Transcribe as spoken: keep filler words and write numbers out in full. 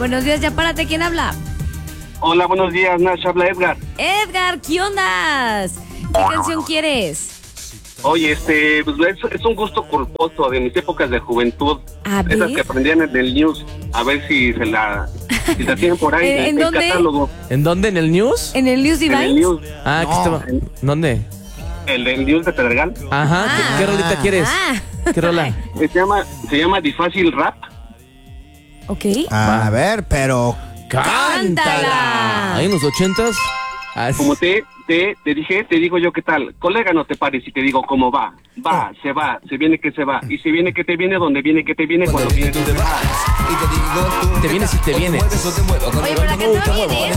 Buenos días, ya párate. ¿Quién habla? Hola, buenos días, Nash, habla Edgar. Edgar, ¿qué ondas? ¿Qué canción quieres? Oye, este, pues es, es un gusto culposo de mis épocas de juventud. A Esas ver. que aprendían en el news. A ver si se la, si la tienen por ahí ¿En- en el dónde? catálogo. ¿En dónde? ¿En el news? ¿En el News En el Divine? news. Ah, aquí estaba. ¿Dónde? El del news de Pedregal. Ajá, ¿qué, Ah. qué rolita quieres? Ah. ¿Qué rola? Se llama, se llama Difácil Rap. Ok. A ver, pero ¡Cántala! Ahí en los ochentas. Ah, Como te, te, te dije, te digo yo qué tal. Colega, no te pares y te digo cómo va. Va, se va, se viene que se va. Y se viene que te viene, donde viene que te viene, cuando viene que te va. te vienes y te vienes. Oye, pero la canción viene, ¿eh?